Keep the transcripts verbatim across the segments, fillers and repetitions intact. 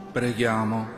Preghiamo.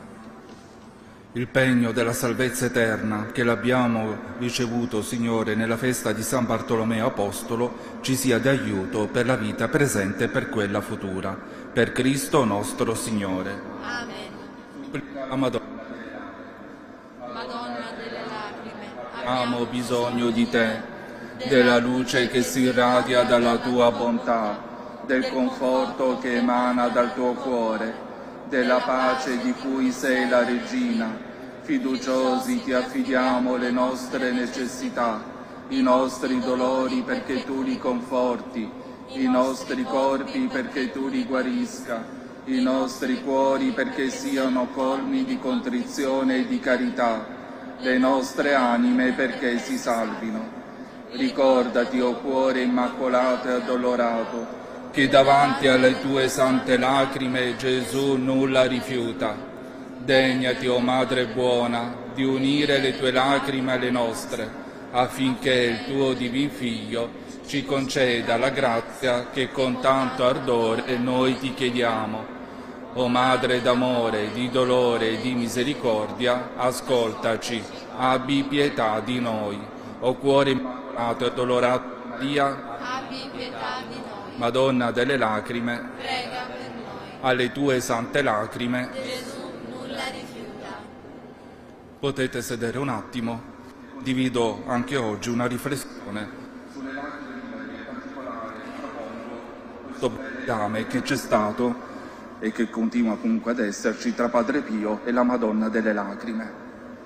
Il pegno della salvezza eterna che l'abbiamo ricevuto, Signore, nella festa di San Bartolomeo Apostolo, ci sia d'aiuto per la vita presente e per quella futura. Per Cristo nostro Signore. Amen. La Madonna. Madonna delle lacrime, Abbiamo bisogno di te, della luce che si irradia dalla tua bontà, del conforto che emana dal tuo cuore, della pace di cui sei la regina. Fiduciosi ti affidiamo le nostre necessità, i nostri dolori perché tu li conforti, i nostri corpi perché tu li guarisca, i nostri cuori perché siano colmi di contrizione e di carità, le nostre anime perché si salvino. Ricordati, o cuore immacolato e addolorato, che davanti alle tue sante lacrime Gesù nulla rifiuta. Degnati, o Madre buona, di unire le tue lacrime alle nostre, affinché il tuo divin Figlio ci conceda la grazia che con tanto ardore noi ti chiediamo. O Madre d'amore, di dolore e di misericordia, ascoltaci, abbi pietà di noi. O cuore immacolato e addolorato, Maria, abbi pietà di noi. Madonna delle lacrime, Prega per noi. alle tue sante lacrime, Gesù nulla rifiuta. potete sedere un attimo. Divido anche oggi una riflessione sulle lacrime, in particolare propongo questo legame che c'è stato e che continua comunque ad esserci tra Padre Pio e la Madonna delle lacrime.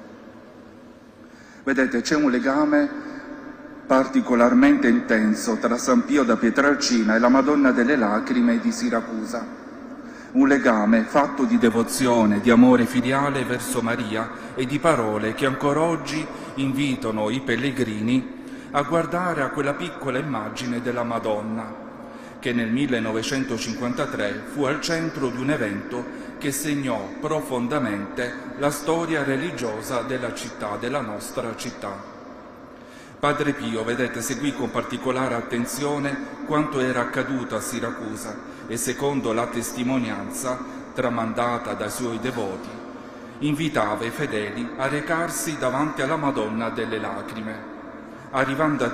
Vedete, c'è un legame particolarmente intenso tra San Pio da Pietrelcina e la Madonna delle lacrime di Siracusa. Un legame fatto di devozione, di amore filiale verso Maria e di parole che ancora oggi invitano i pellegrini a guardare a quella piccola immagine della Madonna, che nel millenovecentocinquantatré fu al centro di un evento che segnò profondamente la storia religiosa della città, della nostra città. Padre Pio, vedete, seguì con particolare attenzione quanto era accaduto a Siracusa e, secondo la testimonianza tramandata dai suoi devoti, invitava i fedeli a recarsi davanti alla Madonna delle lacrime, arrivando a